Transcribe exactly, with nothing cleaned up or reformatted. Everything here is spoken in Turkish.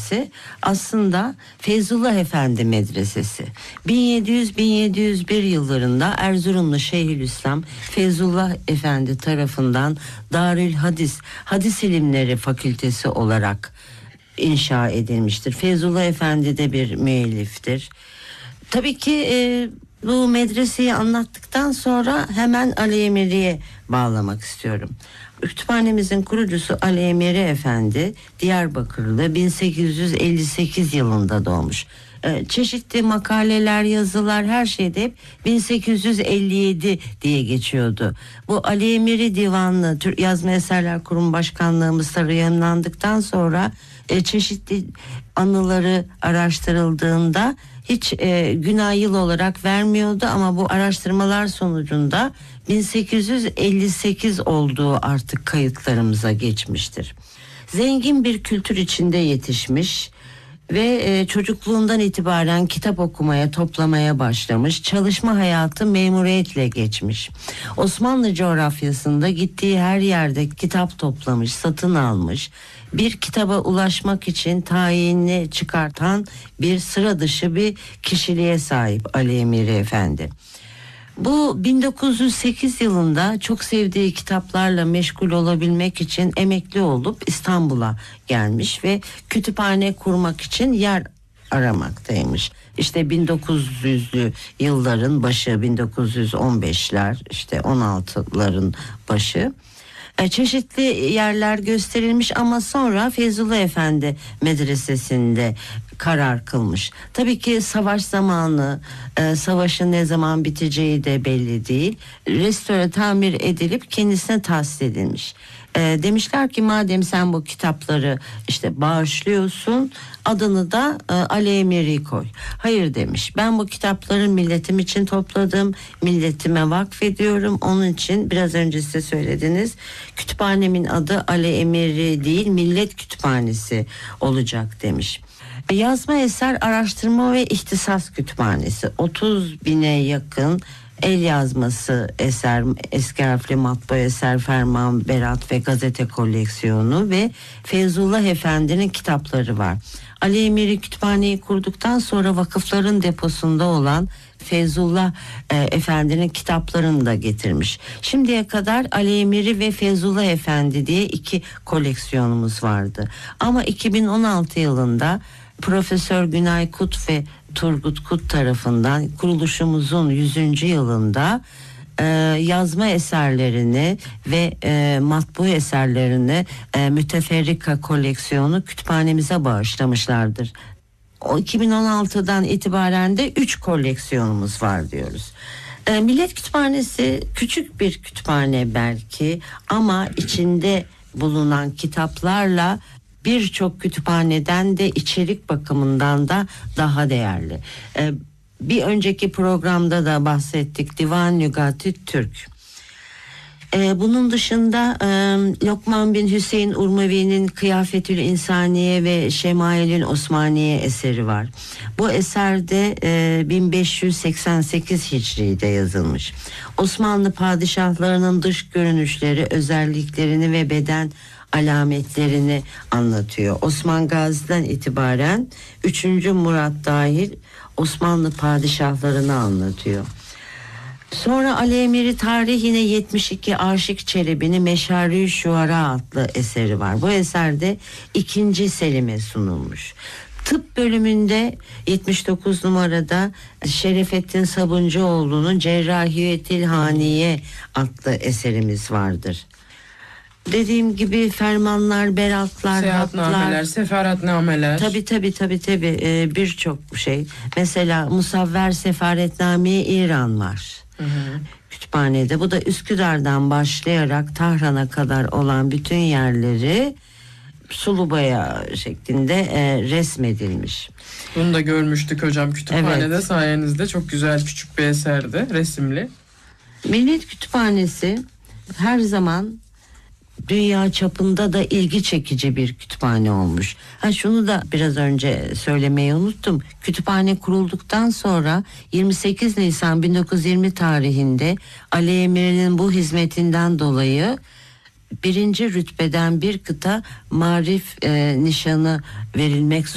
Medresesi aslında Feyzullah Efendi Medresesi. bin yedi yüz bin yedi yüz bir yıllarında Erzurumlu Şeyhülislam Feyzullah Efendi tarafından Darül Hadis, Hadis İlimleri Fakültesi olarak inşa edilmiştir. Feyzullah Efendi de bir müelliftir. Tabii ki e, bu medreseyi anlattıktan sonra hemen Ali Emiri'ye bağlamak istiyorum. Kütüphanemizin kurucusu Ali Emiri Efendi Diyarbakırlı, bin sekiz yüz elli sekiz yılında doğmuş. Ee, çeşitli makaleler, yazılar, her şeyde hep bin sekiz yüz elli yedi diye geçiyordu. Bu Ali Emiri Divanlı Türk Yazma Eserler Kurumu Başkanlığımız yayınlandıktan sonra e, çeşitli anıları araştırıldığında hiç e, günah yıl olarak vermiyordu ama bu araştırmalar sonucunda bin sekiz yüz elli sekiz olduğu artık kayıtlarımıza geçmiştir. Zengin bir kültür içinde yetişmiş ve e, çocukluğundan itibaren kitap okumaya, toplamaya başlamış. Çalışma hayatı memuriyetle geçmiş. Osmanlı coğrafyasında gittiği her yerde kitap toplamış, satın almış. Bir kitaba ulaşmak için tayinini çıkartan bir sıra dışı bir kişiliğe sahip Ali Emiri Efendi. Bu bin dokuz yüz sekiz yılında çok sevdiği kitaplarla meşgul olabilmek için emekli olup İstanbul'a gelmiş ve kütüphane kurmak için yer aramaktaymış. İşte bin dokuz yüzlü yılların başı, bin dokuz yüz on beşler, işte on altıların başı. Çeşitli yerler gösterilmiş ama sonra Feyzullah Efendi Medresesi'nde karar kılmış. Tabii ki savaş zamanı, e, savaşın ne zaman biteceği de belli değil. Restore, tamir edilip kendisine tahsis edilmiş. E, demişler ki madem sen bu kitapları işte bağışlıyorsun, adını da e, Ali Emiri koy. Hayır demiş. Ben bu kitapları milletim için topladım. Milletime vakfediyorum. Onun için biraz önce size söylediniz. Kütüphanemin adı Ali Emiri değil, Millet Kütüphanesi olacak demiş. Yazma Eser Araştırma ve İhtisas Kütüphanesi, otuz bine yakın el yazması eser, eski harfli matbaa eser, ferman, berat ve gazete koleksiyonu ve Feyzullah Efendi'nin kitapları var. Ali Emiri kütüphaneyi kurduktan sonra vakıfların deposunda olan Feyzullah e, Efendi'nin kitaplarını da getirmiş. Şimdiye kadar Ali Emiri ve Feyzullah Efendi diye iki koleksiyonumuz vardı. Ama iki bin on altı yılında Profesör Günay Kut ve Turgut Kut tarafından kuruluşumuzun yüzüncü yılında e, yazma eserlerini ve e, matbu eserlerini e, müteferrika koleksiyonu kütüphanemize bağışlamışlardır. O iki bin on altıdan itibaren de üç koleksiyonumuz var diyoruz. E, Millet Kütüphanesi küçük bir kütüphane belki ama içinde bulunan kitaplarla birçok kütüphaneden de içerik bakımından da daha değerli. Ee, bir önceki programda da bahsettik, Divan Lügati Türk. Ee, bunun dışında e, Lokman bin Hüseyin Urmevi'nin Kıyafetül İnsaniye ve Şemailül Osmaniye eseri var. Bu eserde e, bin beş yüz seksen sekiz Hicri'de yazılmış. Osmanlı padişahlarının dış görünüşleri, özelliklerini ve beden alametlerini anlatıyor. Osman Gazi'den itibaren üçüncü Murat dahil Osmanlı padişahlarını anlatıyor. Sonra Ali Emiri Tarih yine yetmiş iki Aşık Çelebi'nin Meşari Şuara adlı eseri var. Bu eserde ikinci Selim'e sunulmuş. Tıp bölümünde yetmiş dokuz numarada Şerefettin Sabuncuoğlu'nun Cerrahiyetül Haniye adlı eserimiz vardır. Dediğim gibi fermanlar, beratlar, seyahatnameler, sefaretnameler. Tabii tabii tabii tabii ee, birçok şey. Mesela Musavver Sefaretname-i İran var. Hı hı. Kütüphanede. Bu da Üsküdar'dan başlayarak Tahran'a kadar olan bütün yerleri sulu boya şeklinde e, resmedilmiş. Bunu da görmüştük hocam kütüphanede, evet. Sayenizde çok güzel küçük bir eserdi, resimli. Millet Kütüphanesi her zaman dünya çapında da ilgi çekici bir kütüphane olmuş. Ha şunu da biraz önce söylemeyi unuttum. Kütüphane kurulduktan sonra yirmi sekiz Nisan bin dokuz yüz yirmi tarihinde Ali Emiri'nin bu hizmetinden dolayı birinci rütbeden bir kıta marif e, nişanı verilmek